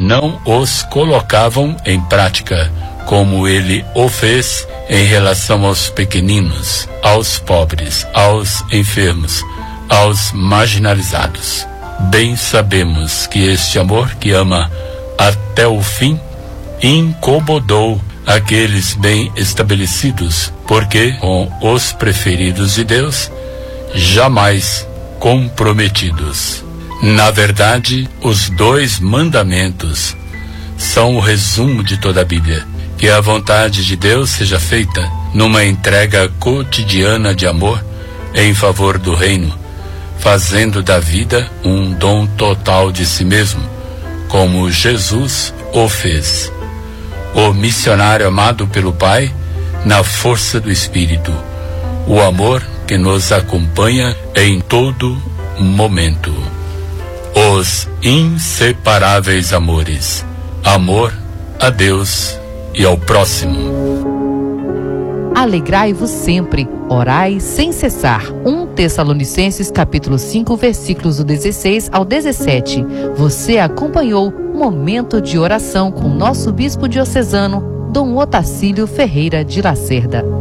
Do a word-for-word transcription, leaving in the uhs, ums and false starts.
não os colocavam em prática, como ele o fez em relação aos pequeninos, aos pobres, aos enfermos, aos marginalizados. Bem sabemos que este amor que ama até o fim incomodou aqueles bem estabelecidos, porque com os preferidos de Deus, jamais comprometidos. Na verdade, os dois mandamentos são o resumo de toda a Bíblia. Que a vontade de Deus seja feita numa entrega cotidiana de amor em favor do reino, fazendo da vida um dom total de si mesmo, como Jesus o fez. O missionário amado pelo Pai na força do Espírito, o amor que nos acompanha em todo momento. Os inseparáveis amores, amor a Deus e ao próximo. Alegrai-vos sempre, orai sem cessar. um Tessalonicenses capítulo cinco, versículos do dezesseis ao dezessete. Você acompanhou Momento de Oração com nosso bispo diocesano, Dom Otacílio Ferreira de Lacerda.